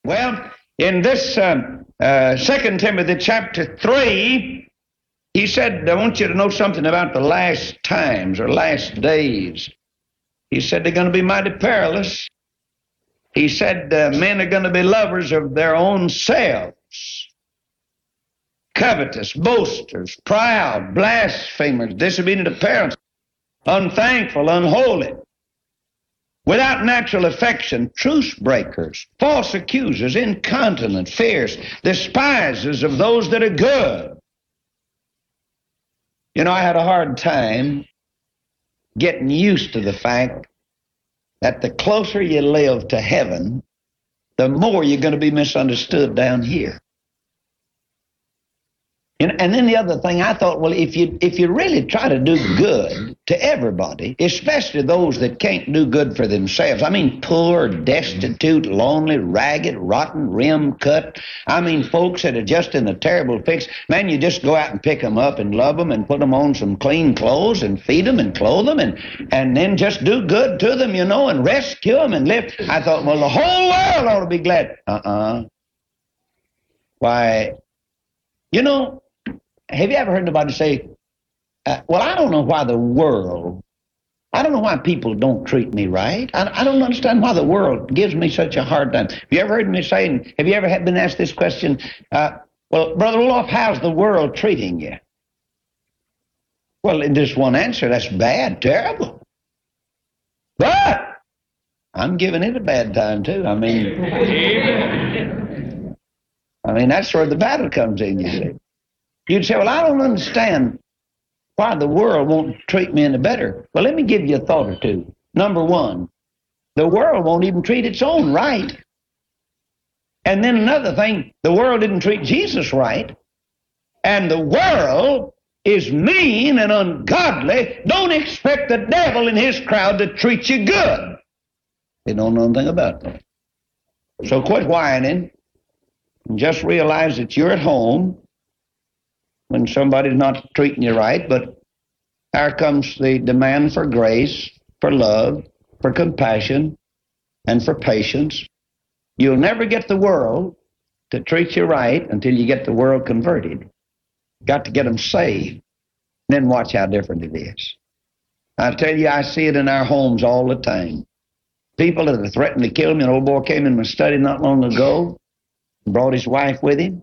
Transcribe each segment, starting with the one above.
Well, in this 2 Timothy chapter 3, he said, I want you to know something about the last times or last days. He said they're going to be mighty perilous. He said men are going to be lovers of their own selves, covetous, boasters, proud, blasphemers, disobedient to parents, unthankful, unholy, without natural affection, truce breakers, false accusers, incontinent, fierce, despisers of those that are good. You know, I had a hard time getting used to the fact that the closer you live to heaven, the more you're going to be misunderstood down here. And then the other thing, I thought, well, if you really try to do good to everybody, especially those that can't do good for themselves, I mean poor, destitute, lonely, ragged, rotten, rim cut, I mean folks that are just in a terrible fix, man, you just go out and pick them up and love them and put them on some clean clothes and feed them and clothe them and then just do good to them, you know, and rescue them and live. I thought, well, the whole world ought to be glad. Why, you know, have you ever heard anybody say, well, I don't know why I don't know why people don't treat me right. I don't understand why the world gives me such a hard time. Have you ever heard me saying, have you ever been asked this question, well, Brother Roloff, how's the world treating you? Well, in this one answer, that's bad, terrible. But I'm giving it a bad time, too. I mean, that's where the battle comes in, you see. You'd say, well, I don't understand why the world won't treat me any better. Well, let me give you a thought or two. Number one, the world won't even treat its own right. And then another thing, the world didn't treat Jesus right. And the world is mean and ungodly. Don't expect the devil and his crowd to treat you good. They don't know anything about that. So quit whining and just realize that you're at home when somebody's not treating you right, but here comes the demand for grace, for love, for compassion, and for patience. You'll never get the world to treat you right until you get the world converted. Got to get them saved. Then watch how different it is. I tell you, I see it in our homes all the time. People that are threatened to kill me. An old boy came in my study not long ago and brought his wife with him.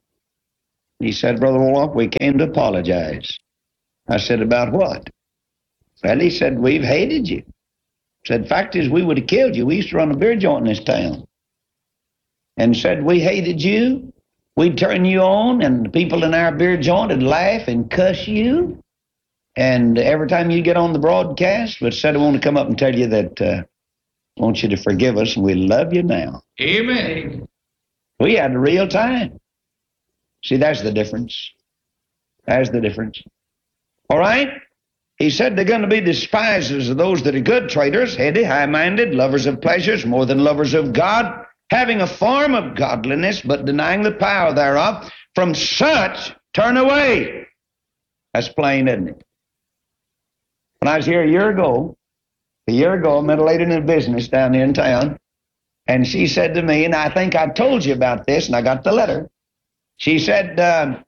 He said, Brother Roloff, we came to apologize. I said, about what? Well, he said, we've hated you. Said, fact is, we would have killed you. We used to run a beer joint in this town. And said, we hated you. We'd turn you on, and the people in our beer joint would laugh and cuss you. And every time you get on the broadcast, but said, I want to come up and tell you that I want you to forgive us, and we love you now. Amen. We had a real time. See, that's the difference. That's the difference. All right? He said they're going to be despisers of those that are good, traitors, heady, high-minded, lovers of pleasures, more than lovers of God, having a form of godliness, but denying the power thereof. From such, turn away. That's plain, isn't it? When I was here a year ago, I met a lady in a business down here in town, and she said to me, and I think I told you about this, and I got the letter. She said, Brother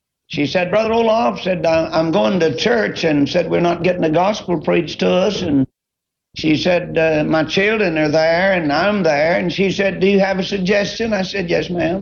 Roloff, said, I'm going to church, and said, we're not getting the gospel preached to us. And she said, my children are there, and I'm there. And she said, do you have a suggestion? I said, yes, ma'am.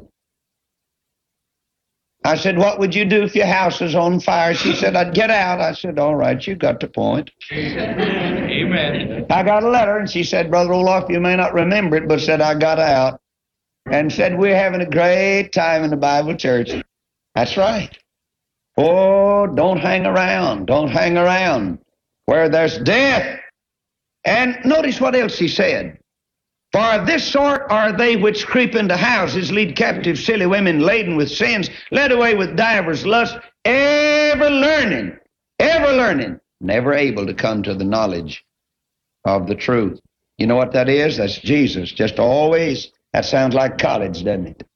I said, what would you do if your house was on fire? She said, I'd get out. I said, all right, you got the point. Amen. I got a letter, and she said, Brother Roloff, you may not remember it, but said, I got out. And said, we're having a great time in the Bible church. That's right. Oh, don't hang around. Don't hang around where there's death. And notice what else he said. For of this sort are they which creep into houses, lead captive silly women laden with sins, led away with divers lusts, ever learning, never able to come to the knowledge of the truth. You know what that is? That's Jesus. Just always. That sounds like college, doesn't it?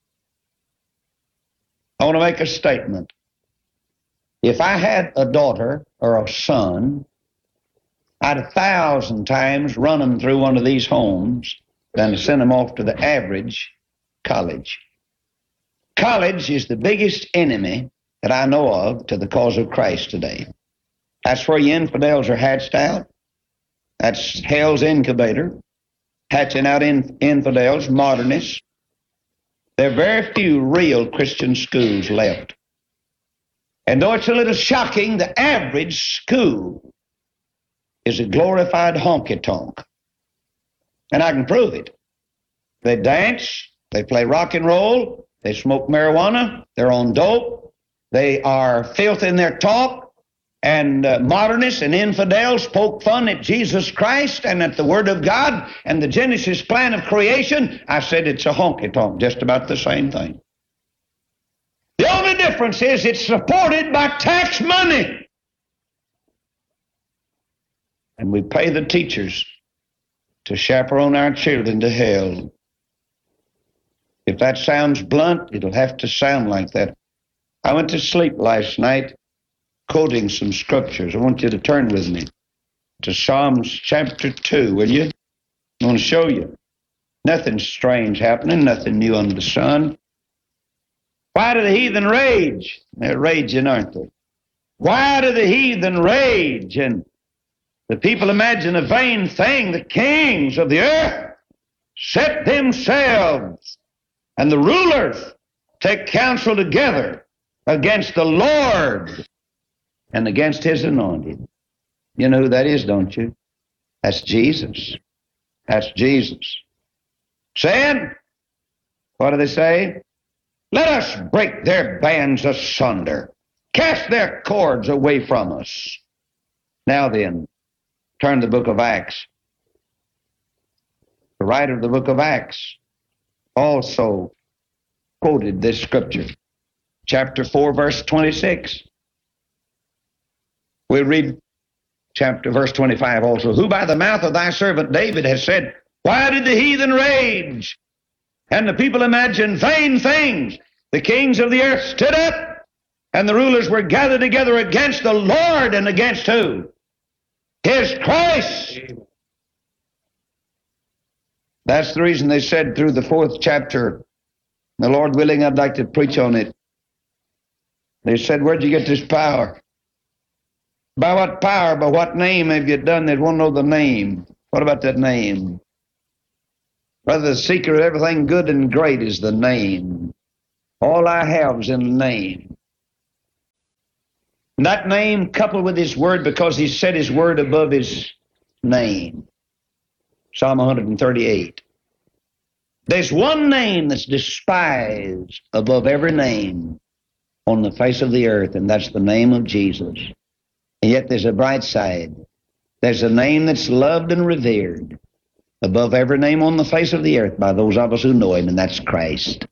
I want to make a statement. If I had a daughter or a son, I'd 1,000 times run them through one of these homes than to send them off to the average college. College is the biggest enemy that I know of to the cause of Christ today. That's where you infidels are hatched out. That's hell's incubator, hatching out infidels, modernists. There are very few real Christian schools left. And though it's a little shocking, the average school is a glorified honky-tonk. And I can prove it. They dance, they play rock and roll, they smoke marijuana, they're on dope, they are filth in their talk, and modernists and infidels poke fun at Jesus Christ and at the Word of God and the Genesis plan of creation. I said it's a honky-tonk, just about the same thing. The only difference is it's supported by tax money. And we pay the teachers to chaperone our children to hell. If that sounds blunt, it'll have to sound like that. I went to sleep last night quoting some scriptures. I want you to turn with me to Psalms chapter 2, will you? I want to show you. Nothing strange happening, nothing new under the sun. Why do the heathen rage? They're raging, aren't they? Why do the heathen rage? And the people imagine a vain thing. The kings of the earth set themselves, and the rulers take counsel together against the Lord and against his anointed. You know who that is, don't you? That's Jesus. That's Jesus. Saying, what do they say? Let us break their bands asunder. Cast their cords away from us. Now then, turn to the book of Acts. The writer of the book of Acts also quoted this scripture. Chapter 4, verse 26. We'll read verse 25 also. Who by the mouth of thy servant David has said, why did the heathen rage? And the people imagine vain things. The kings of the earth stood up, and the rulers were gathered together against the Lord, and against who? His Christ. That's the reason they said through the 4th chapter, the Lord willing, I'd like to preach on it. They said, where'd you get this power? By what power, by what name have you done? They won't know the name. What about that name? Brother, the secret of everything good and great is the name. All I have is in the name. And that name coupled with his word, because he set his word above his name. Psalm 138. There's one name that's despised above every name on the face of the earth, and that's the name of Jesus. And yet there's a bright side. There's a name that's loved and revered above every name on the face of the earth by those of us who know him, and that's Christ.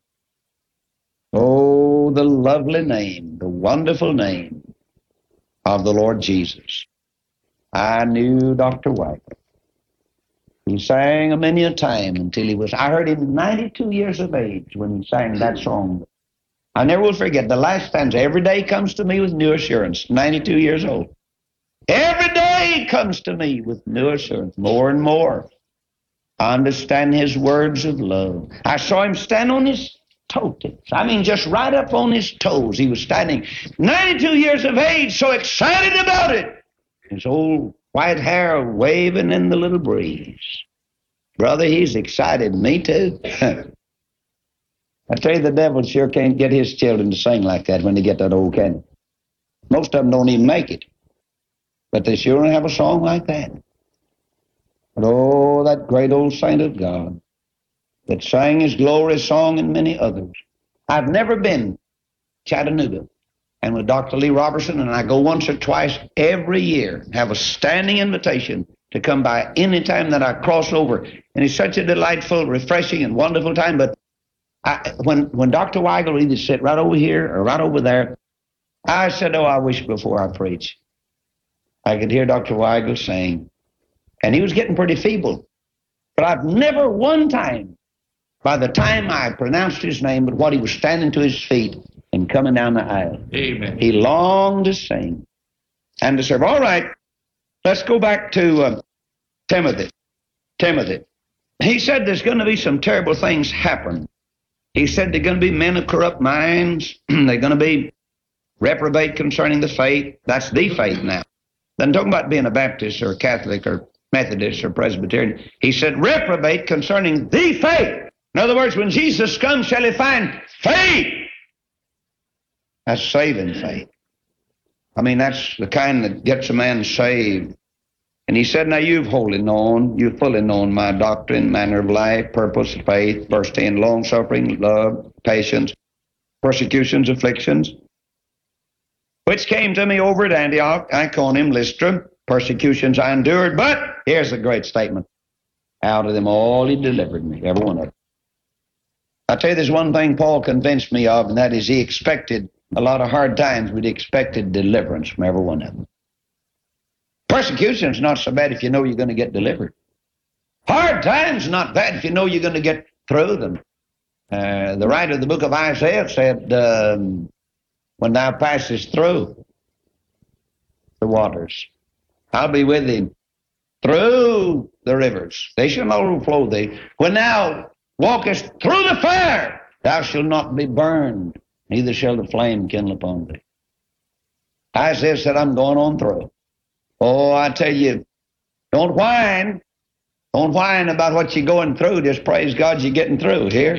Oh, the lovely name, the wonderful name of the Lord Jesus. I knew Dr. Wycliffe. He sang a many a time until he was, I heard him 92 years of age when he sang that song. I never will forget the last stanza. Every day comes to me with new assurance. 92 years old. Every day comes to me with new assurance, more and more. I understand his words of love. I saw him stand on his toe tips. I mean, just right up on his toes. He was standing 92 years of age, so excited about it. His old white hair waving in the little breeze. Brother, he's excited me too. I tell you, the devil sure can't get his children to sing like that when they get that old, can he? Most of them don't even make it. But they sure don't have a song like that. But oh, that great old saint of God that sang his glorious song and many others. I've never been to Chattanooga. And with Dr. Lee Robertson, and I go once or twice every year, have a standing invitation to come by any time that I cross over. And it's such a delightful, refreshing, and wonderful time. But when Dr. Weigel would either sit right over here or right over there, I said, oh, I wish before I preach I could hear Dr. Weigel sing. And he was getting pretty feeble. But I've never one time, by the time I pronounced his name, but what he was standing to his feet and coming down the aisle. Amen. He longed to sing and to serve. All right, let's go back to Timothy. He said there's going to be some terrible things happen He said they're going to be men of corrupt minds. They're going to be reprobate concerning the faith. That's the faith now. Then talking about being a Baptist or a Catholic or Methodist or Presbyterian. He said reprobate concerning the faith. In other words, when Jesus comes, shall he find faith? That's saving faith. I mean, that's the kind that gets a man saved. And he said, now you've fully known my doctrine, manner of life, purpose, faith, verse 10, long-suffering, love, patience, persecutions, afflictions, which came to me over at Antioch, Iconium, Lystra, persecutions I endured, but here's the great statement, out of them all he delivered me, every one of them. I tell you, there's one thing Paul convinced me of, and that is he expected a lot of hard times, but he expected deliverance from every one of them. Persecution is not so bad if you know you're going to get delivered. Hard times not bad if you know you're going to get through them. The writer of the book of Isaiah said, when thou passest through the waters, I'll be with thee through the rivers. They shall not overflow thee. When thou walkest through the fire, thou shalt not be burned, neither shall the flame kindle upon thee. Isaiah said, I'm going on through. Oh, I tell you, don't whine. Don't whine about what you're going through. Just praise God you're getting through here.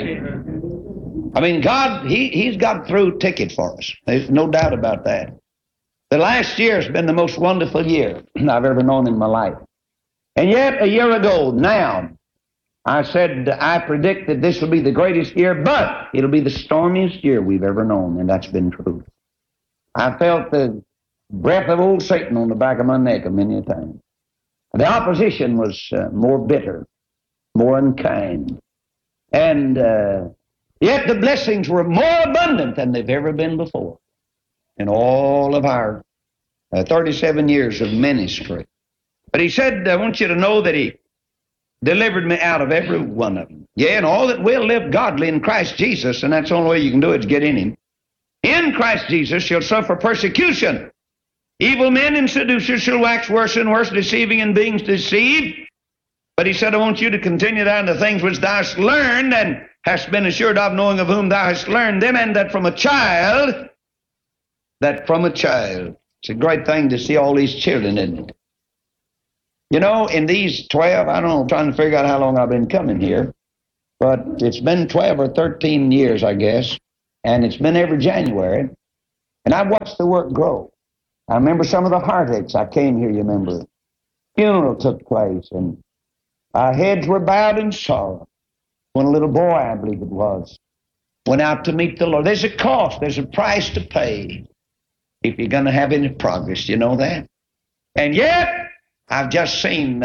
Amen. I mean, God, He's got a through ticket for us. There's no doubt about that. The last year has been the most wonderful year I've ever known in my life. And yet, a year ago, now, I said, I predict that this will be the greatest year, but it'll be the stormiest year we've ever known, and that's been true. I felt the breath of old Satan on the back of my neck a many a time. The opposition was more bitter, more unkind. And yet the blessings were more abundant than they've ever been before in all of our 37 years of ministry. But he said, I want you to know that he delivered me out of every one of them. Yeah, and all that will live godly in Christ Jesus, and that's the only way you can do it is get in him. In Christ Jesus shall suffer persecution. Evil men and seducers shall wax worse and worse, deceiving and being deceived. But he said, I want you to continue down the things which thou hast learned and hast been assured of, knowing of whom thou hast learned them, and that from a child, it's a great thing to see all these children, isn't it? You know, in these 12, I don't know, I'm trying to figure out how long I've been coming here, but it's been 12 or 13 years, I guess, and it's been every January, and I've watched the work grow. I remember some of the heartaches. I came here, you remember. Funeral took place, and our heads were bowed in sorrow when a little boy, I believe it was, went out to meet the Lord. There's a cost. There's a price to pay if you're going to have any progress. You know that? And yet, I've just seen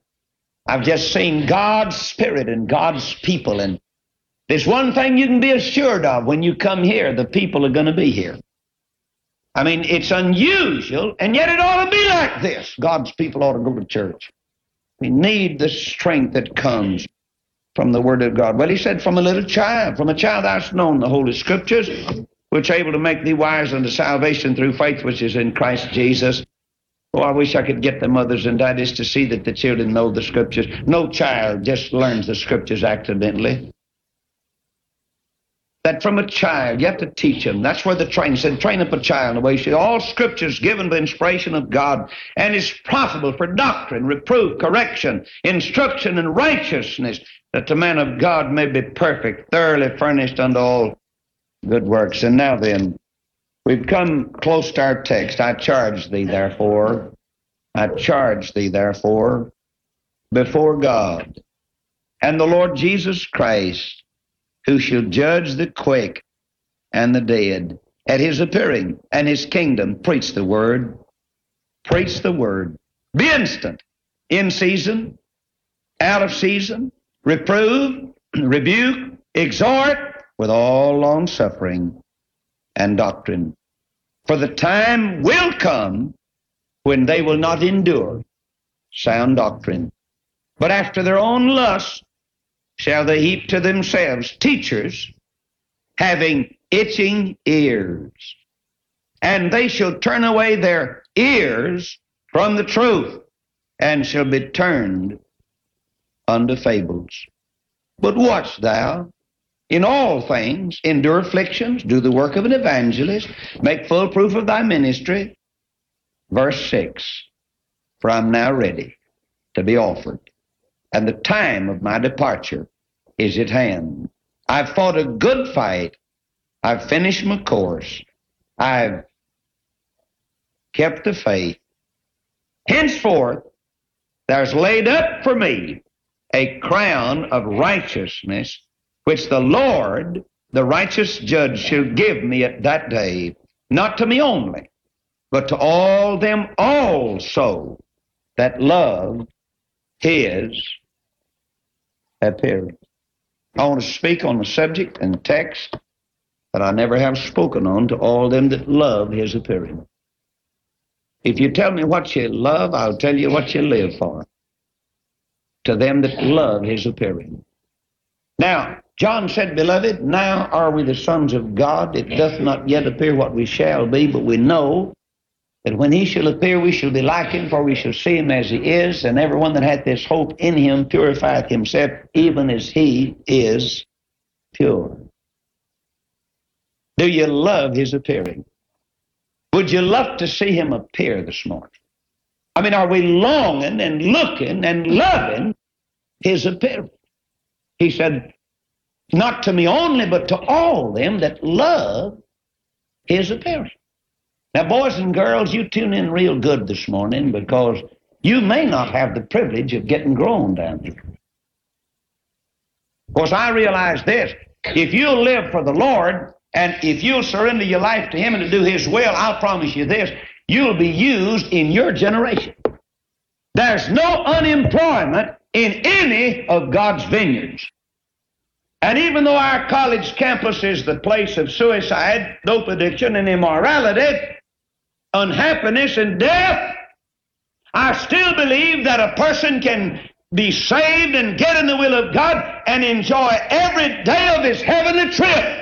God's Spirit and God's people. And there's one thing you can be assured of when you come here, the people are going to be here. I mean, it's unusual, and yet it ought to be like this. God's people ought to go to church. We need the strength that comes from the Word of God. Well, he said, from a little child, from a child thou hast known the Holy Scriptures, which are able to make thee wise unto salvation through faith which is in Christ Jesus. Oh, I wish I could get the mothers and daddies to see that the children know the Scriptures. No child just learns the Scriptures accidentally. That from a child, you have to teach them. That's where the training said, train up a child in the way he should. All Scripture is given by inspiration of God and is profitable for doctrine, reproof, correction, instruction, and righteousness, that the man of God may be perfect, thoroughly furnished unto all good works. And now then, we've come close to our text. I charge thee, therefore, before God and the Lord Jesus Christ, who shall judge the quick and the dead at his appearing and his kingdom. Preach the word. Preach the word. Be instant, in season, out of season, reprove, rebuke, exhort with all long suffering and doctrine. For the time will come when they will not endure sound doctrine, but after their own lust shall they heap to themselves teachers having itching ears. And they shall turn away their ears from the truth, and shall be turned unto fables. But watch thou, In all things, endure afflictions, do the work of an evangelist, make full proof of thy ministry. Verse 6, for I'm now ready to be offered, and the time of my departure is at hand. I've fought a good fight. I've finished my course. I've kept the faith. Henceforth, there's laid up for me a crown of righteousness, which the Lord, the righteous judge, shall give me at that day, not to me only, but to all them also that love his appearing. I want to speak on the subject and text that I never have spoken on, to all them that love his appearing. If you tell me what you love, I'll tell you what you live for. To them that love his appearing. Now, John said, Beloved, now are we the sons of God. It doth not yet appear what we shall be, but we know that when he shall appear, we shall be like him, for we shall see him as he is. And everyone that hath this hope in him purifieth himself, even as he is pure. Do you love his appearing? Would you love to see him appear this morning? I mean, are we longing and looking and loving his appearing? He said, not to me only, but to all them that love his appearing. Now, boys and girls, you tune in real good this morning, because you may not have the privilege of getting grown down here. Of course, I realize this. If you'll live for the Lord, and if you'll surrender your life to him and to do his will, I'll promise you this, you'll be used in your generation. There's no unemployment in any of God's vineyards. And even though our college campus is the place of suicide, dope addiction, and immorality, unhappiness, and death, I still believe that a person can be saved and get in the will of God and enjoy every day of his heavenly trip.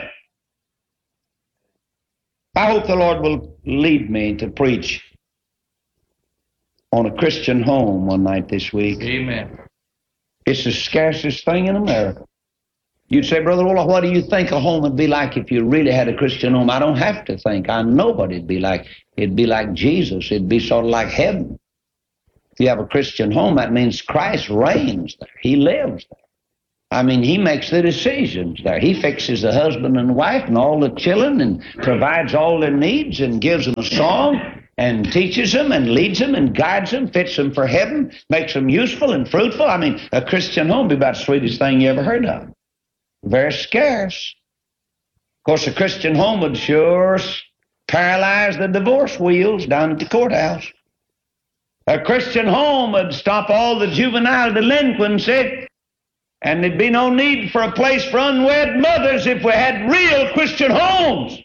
I hope the Lord will lead me to preach on a Christian home one night this week. Amen. It's the scarcest thing in America. You'd say, Brother Ola, what do you think a home would be like if you really had a Christian home? I don't have to think. I know what it'd be like. It'd be like Jesus. It'd be sort of like heaven. If you have a Christian home, that means Christ reigns there. He lives there. I mean, he makes the decisions there. He fixes the husband and wife and all the children and provides all their needs and gives them a song and teaches them and leads them and guides them, fits them for heaven, makes them useful and fruitful. I mean, a Christian home would be about the sweetest thing you ever heard of. Very scarce. Of course, a Christian home would sure paralyze the divorce wheels down at the courthouse. A Christian home would stop all the juvenile delinquency, and there'd be no need for a place for unwed mothers if we had real Christian homes.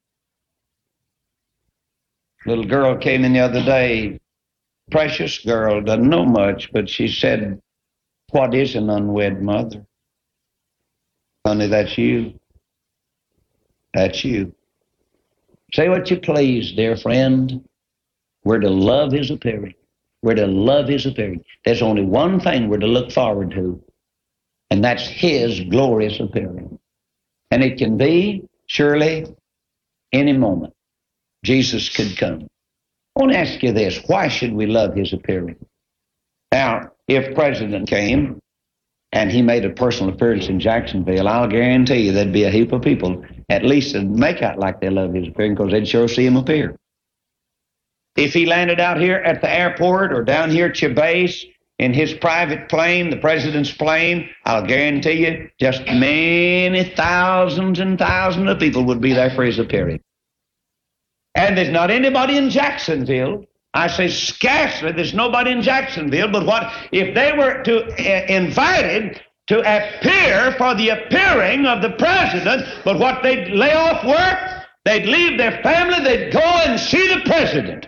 Little girl came in the other day, precious girl, doesn't know much, but she said, what is an unwed mother? Honey, that's you. That's you. Say what you please, dear friend. We're to love his appearing. We're to love his appearing. There's only one thing we're to look forward to, and that's his glorious appearing. And it can be, surely, any moment. Jesus could come. I want to ask you this. Why should we love his appearing? Now, if President came and he made a personal appearance in Jacksonville, I'll guarantee you there'd be a heap of people at least that'd make out like they love his appearing, because they'd sure see him appear. If he landed out here at the airport or down here at your base in his private plane, the president's plane, I'll guarantee you just many thousands and thousands of people would be there for his appearing. And there's not anybody in Jacksonville, I say scarcely, there's nobody in Jacksonville, but what if they were invited to appear for the appearing of the president, but what they'd lay off work, they'd leave their family, they'd go and see the president.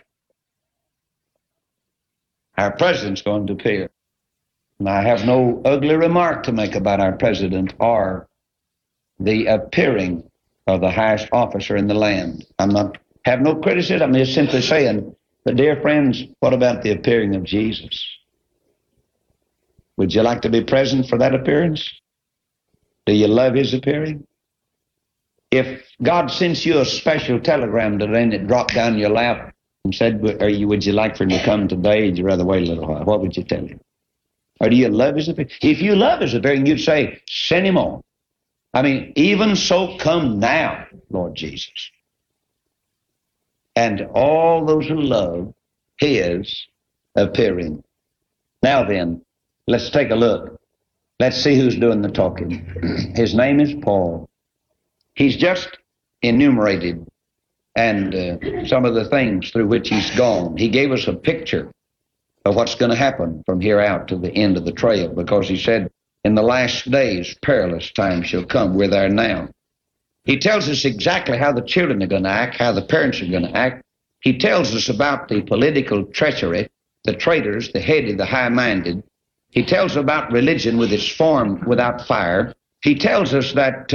Our president's going to appear. And I have no ugly remark to make about our president or the appearing of the highest officer in the land. Have no criticism. I'm just simply saying, but dear friends, what about the appearing of Jesus? Would you like to be present for that appearance? Do you love his appearing? If God sends you a special telegram today and it dropped down your lap and said, would you like for him to come today? Would you rather wait a little while? What would you tell him? Or do you love his appearing? If you love his appearing, you'd say, send him on. I mean, even so, come now, Lord Jesus. And all those who love his appearing. Now then, let's take a look. Let's see who's doing the talking. His name is Paul. He's just enumerated and some of the things through which he's gone. He gave us a picture of what's going to happen from here out to the end of the trail, because he said, in the last days, perilous times shall come. We're there now. He tells us exactly how the children are going to act, how the parents are going to act. He tells us about the political treachery, the traitors, the heady, the high-minded. He tells about religion with its form without fire. He tells us that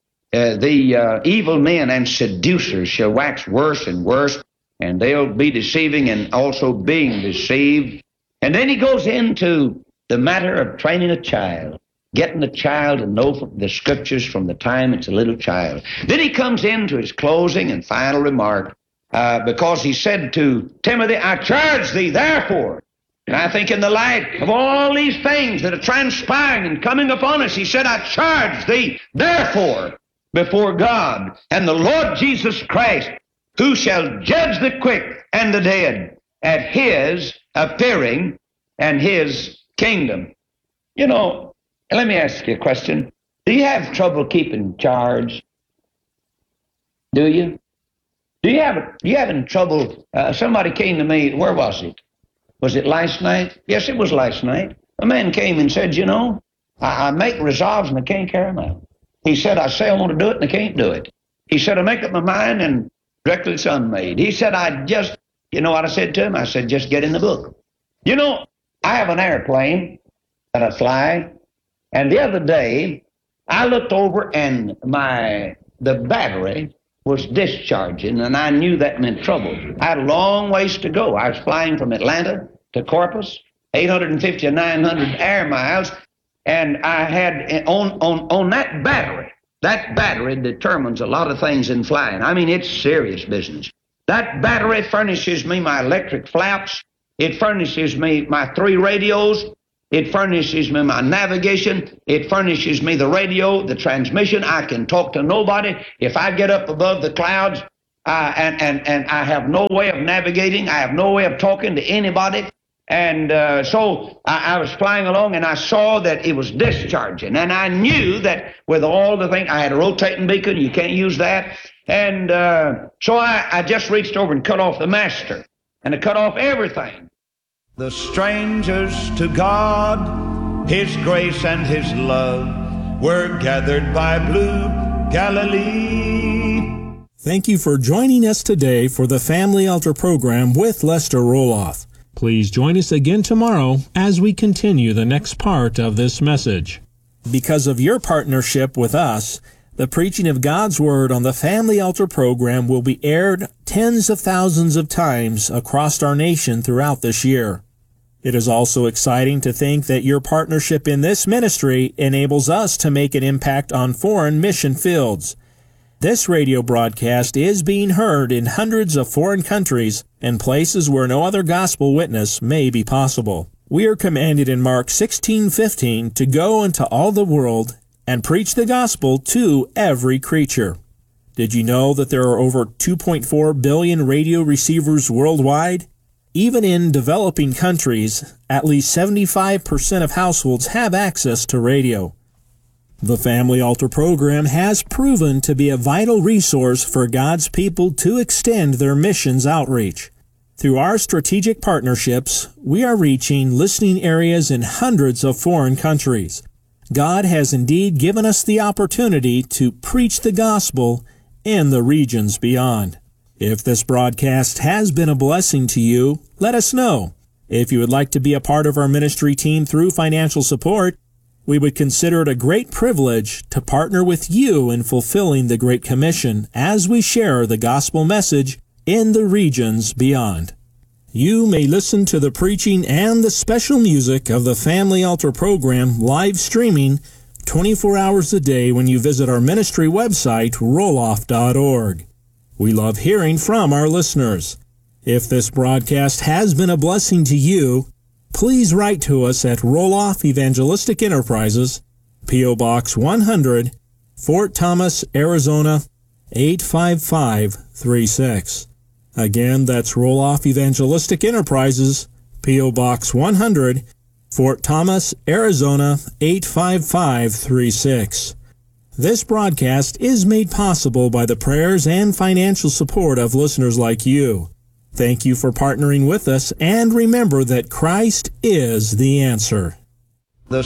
the evil men and seducers shall wax worse and worse, and they'll be deceiving and also being deceived. And then he goes into the matter of training a child, getting the child to know the scriptures from the time it's a little child. Then he comes into his closing and final remark, because he said to Timothy, I charge thee therefore. And I think in the light of all these things that are transpiring and coming upon us, he said, I charge thee therefore before God and the Lord Jesus Christ, who shall judge the quick and the dead at his appearing and his kingdom. You know, let me ask you a question. Do you have trouble keeping charge? Do you? You having trouble? Somebody came to me, where was it? Was it last night? Yes, it was last night. A man came and said, you know, I make resolves and I can't carry them out. He said, I say I want to do it and I can't do it. He said, I make up my mind and directly it's unmade. He said, you know what I said to him? I said, just get in the book. You know, I have an airplane that I fly, and the other day I looked over and the battery was discharging, and I knew that meant trouble. I had a long ways to go. I was flying from Atlanta to Corpus, 850 or 900 air miles, and I had on that battery determines a lot of things in flying. I mean, it's serious business. That battery furnishes me my electric flaps. It furnishes me my 3 radios. It furnishes me my navigation. It furnishes me the radio, the transmission. I can talk to nobody. If I get up above the clouds and I have no way of navigating, I have no way of talking to anybody. And so I was flying along and I saw that it was discharging. And I knew that with all the things, I had a rotating beacon. You can't use that. And so I just reached over and cut off the master. And I cut off everything. The strangers to God, his grace and his love were gathered by blue Galilee. Thank you for joining us today for the Family Altar program with Lester Roloff. Please join us again tomorrow as we continue the next part of this message. Because of your partnership with us, the preaching of God's Word on the Family Altar program will be aired tens of thousands of times across our nation throughout this year. It is also exciting to think that your partnership in this ministry enables us to make an impact on foreign mission fields. This radio broadcast is being heard in hundreds of foreign countries and places where no other gospel witness may be possible. We are commanded in Mark 16:15 to go into all the world and preach the gospel to every creature. Did you know that there are over 2.4 billion radio receivers worldwide? Even in developing countries, at least 75% of households have access to radio. The Family Altar program has proven to be a vital resource for God's people to extend their missions outreach. Through our strategic partnerships, we are reaching listening areas in hundreds of foreign countries. God has indeed given us the opportunity to preach the gospel in the regions beyond. If this broadcast has been a blessing to you, let us know. If you would like to be a part of our ministry team through financial support, we would consider it a great privilege to partner with you in fulfilling the Great Commission as we share the gospel message in the regions beyond. You may listen to the preaching and the special music of the Family Altar program live streaming 24 hours a day when you visit our ministry website, roloff.org. We love hearing from our listeners. If this broadcast has been a blessing to you, please write to us at Roloff Evangelistic Enterprises, P.O. Box 100, Fort Thomas, Arizona, 85536. Again, that's Roloff Evangelistic Enterprises, P.O. Box 100, Fort Thomas, Arizona, 85536. This broadcast is made possible by the prayers and financial support of listeners like you. Thank you for partnering with us, and remember that Christ is the answer.